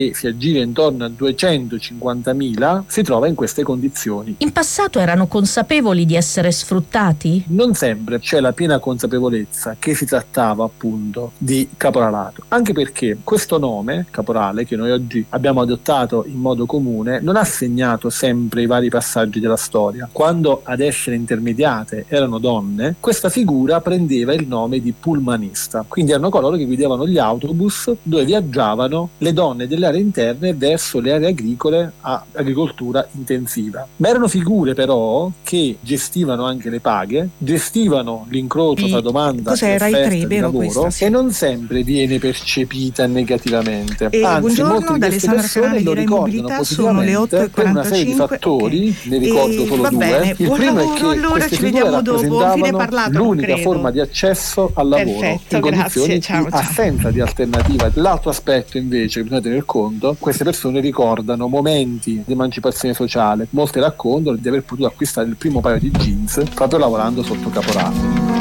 e si aggira intorno a 250.000, si trova in queste condizioni. In passato erano consapevoli di essere sfruttati? Non sempre c'è la piena consapevolezza che si trattava appunto di caporalato, anche perché questo nome, caporale, che noi oggi abbiamo adottato in modo comune, non ha segnato sempre i vari passaggi della storia. Quando ad essere intermediate erano donne, questa figura prendeva il nome di pullmanista, quindi erano coloro che guidavano gli autobus dove viaggiavano le donne delle aree interne verso le aree agricole a agricoltura intensiva. Ma erano figure però che gestivano anche le paghe, gestivano l'incrocio tra domanda e offerta di lavoro, e non sempre viene percepita negativamente. Anzi, molte di queste persone lo ricordano positivamente per una serie di fattori, ne ricordo solo due. Il primo è che queste figure rappresentavano l'unica forma di accesso al lavoro in condizioni di assenza di alternativa. L'altro aspetto invece che bisogna tener conto, queste persone ricordano momenti di emancipazione sociale. Molte raccontano di aver potuto acquistare il primo paio di jeans proprio lavorando sotto caporale.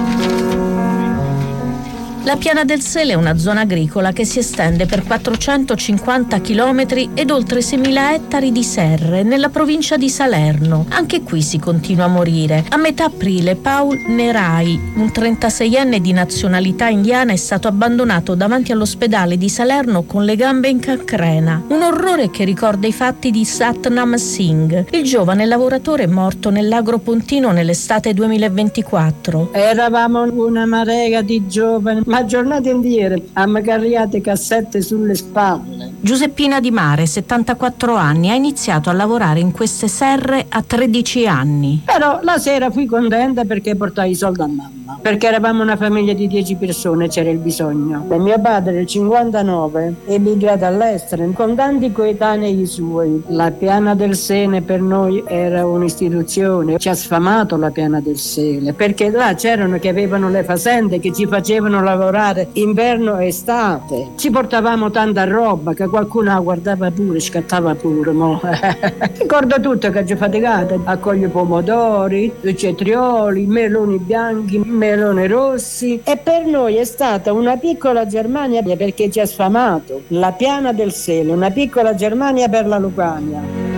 La Piana del Sele è una zona agricola che si estende per 450 chilometri ed oltre 6.000 ettari di serre nella provincia di Salerno. Anche qui si continua a morire. A metà aprile Paul Nerai, un 36enne di nazionalità indiana, è stato abbandonato davanti all'ospedale di Salerno con le gambe in cancrena. Un orrore che ricorda i fatti di Satnam Singh, il giovane lavoratore morto nell'agro pontino nell'estate 2024. Eravamo una marea di giovani, ma giornate indietro, ammacarriate cassette sulle spalle. Giuseppina Di Mare, 74 anni, ha iniziato a lavorare in queste serre a 13 anni. Però la sera fui contenta perché portai i soldi a mamma, perché eravamo una famiglia di 10 persone, c'era il bisogno. E mio padre, nel 59, è emigrato all'estero con tanti coetanei suoi. La Piana del Sele per noi era un'istituzione. Ci ha sfamato la Piana del Sele, perché là c'erano che avevano le fazende, che ci facevano lavorare inverno e estate. Ci portavamo tanta roba che qualcuno la guardava pure, scattava pure. Ricordo tutto che ci faticate a cogliere pomodori, i cetrioli, meloni bianchi, meloni rossi. E per noi è stata una piccola Germania perché ci ha sfamato. La Piana del Sele, una piccola Germania per la Lucania.